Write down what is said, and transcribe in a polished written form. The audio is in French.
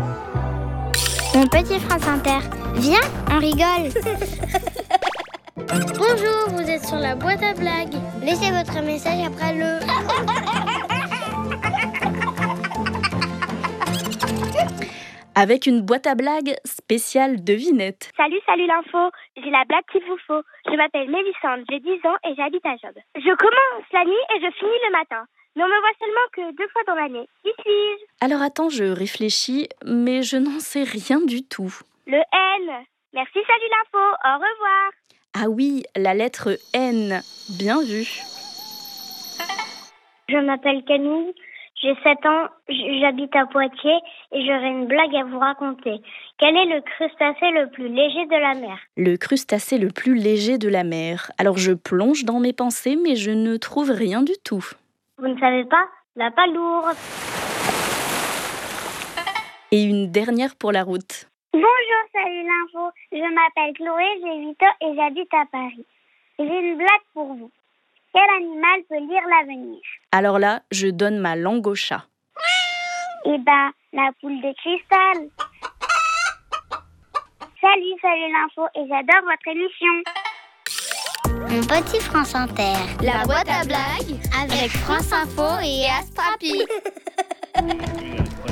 Mon petit France Inter, viens, on rigole. Bonjour, vous êtes sur la boîte à blagues. Laissez votre message après le... Avec une boîte à blagues spéciale devinette. Salut l'info, j'ai la blague qu'il vous faut. Je m'appelle Mélissande, j'ai 10 ans et j'habite à Job. Je commence la nuit et je finis le matin. Mais on me voit seulement que 2 fois dans l'année. Qui suis-je ? Alors attends, je réfléchis, mais je n'en sais rien du tout. Le N. Merci, salut l'info, au revoir. Ah oui, la lettre N. Bien vu. Je m'appelle Camille, j'ai 7 ans, j'habite à Poitiers et j'aurai une blague à vous raconter. Quel est le crustacé le plus léger de la mer ? Le crustacé le plus léger de la mer. Alors je plonge dans mes pensées, mais je ne trouve rien du tout. Vous ne savez pas ? La palourde. Et une dernière pour la route. Bonjour, salut l'info. Je m'appelle Chloé, j'ai 8 ans et j'habite à Paris. J'ai une blague pour vous. Quel animal peut lire l'avenir ? Alors là, je donne ma langue au chat. Eh ben, la poule de cristal. Salut l'info et j'adore votre émission. Mon petit France Inter. La boîte à blagues avec France Info et Astrapi.